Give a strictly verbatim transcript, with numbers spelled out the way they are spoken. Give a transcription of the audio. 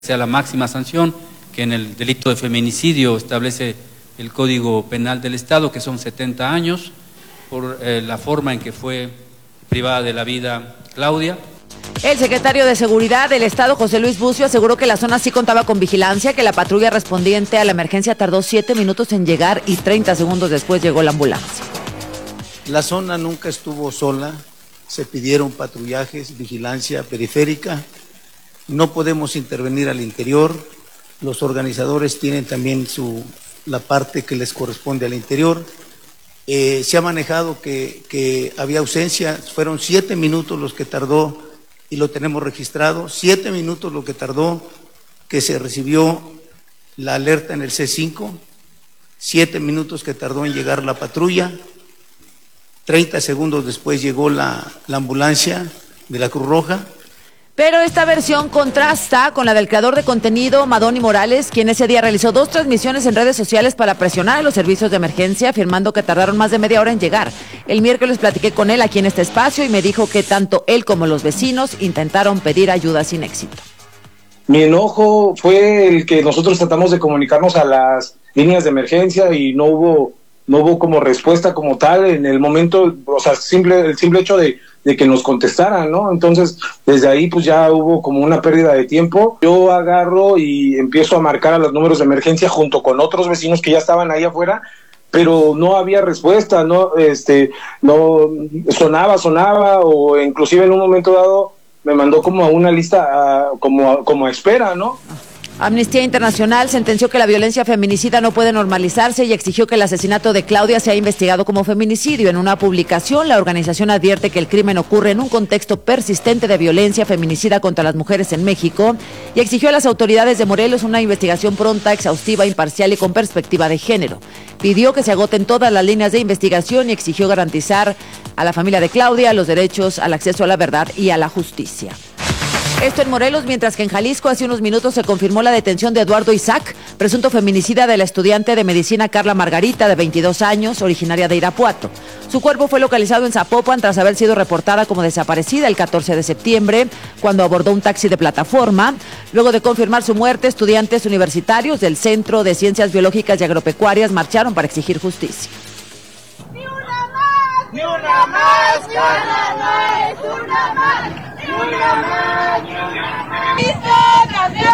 sea la máxima sanción que en el delito de feminicidio establece el Código Penal del Estado, que son setenta años, por eh, la forma en que fue privada de la vida Claudia. El secretario de Seguridad del Estado, José Luis Bucio, aseguró que la zona sí contaba con vigilancia, que la patrulla respondiente a la emergencia tardó siete minutos en llegar y treinta segundos después llegó la ambulancia. La zona nunca estuvo sola, se pidieron patrullajes, vigilancia periférica, no podemos intervenir al interior, los organizadores tienen también su, la parte que les corresponde al interior. Eh, se ha manejado que, que había ausencia, fueron siete minutos los que tardó, y lo tenemos registrado, siete minutos lo que tardó que se recibió la alerta en el C cinco, siete minutos que tardó en llegar la patrulla, treinta segundos después llegó la, la ambulancia de la Cruz Roja. Pero esta versión contrasta con la del creador de contenido, Madoni Morales, quien ese día realizó dos transmisiones en redes sociales para presionar a los servicios de emergencia, afirmando que tardaron más de media hora en llegar. El miércoles platiqué con él aquí en este espacio y me dijo que tanto él como los vecinos intentaron pedir ayuda sin éxito. Mi enojo fue el que nosotros tratamos de comunicarnos a las líneas de emergencia y no hubo, no hubo como respuesta como tal en el momento, o sea, simple, el simple hecho de de que nos contestaran, ¿no? Entonces, desde ahí pues ya hubo como una pérdida de tiempo. Yo agarro y empiezo a marcar a los números de emergencia junto con otros vecinos que ya estaban ahí afuera, pero no había respuesta, no, este, no, sonaba, sonaba, o inclusive en un momento dado me mandó como a una lista, a, como, como a espera, ¿no? Amnistía Internacional sentenció que la violencia feminicida no puede normalizarse y exigió que el asesinato de Claudia sea investigado como feminicidio. En una publicación, la organización advierte que el crimen ocurre en un contexto persistente de violencia feminicida contra las mujeres en México y exigió a las autoridades de Morelos una investigación pronta, exhaustiva, imparcial y con perspectiva de género. Pidió que se agoten todas las líneas de investigación y exigió garantizar a la familia de Claudia los derechos al acceso a la verdad y a la justicia. Esto en Morelos, mientras que en Jalisco hace unos minutos se confirmó la detención de Eduardo Isaac, presunto feminicida de la estudiante de medicina Carla Margarita, de veintidós años, originaria de Irapuato. Su cuerpo fue localizado en Zapopan tras haber sido reportada como desaparecida el catorce de septiembre, cuando abordó un taxi de plataforma. Luego de confirmar su muerte, estudiantes universitarios del Centro de Ciencias Biológicas y Agropecuarias marcharon para exigir justicia. ¡Ni una más! ¡Ni una más! ¡Carla no es una más! ¡Ni una más! ¡Ni una más!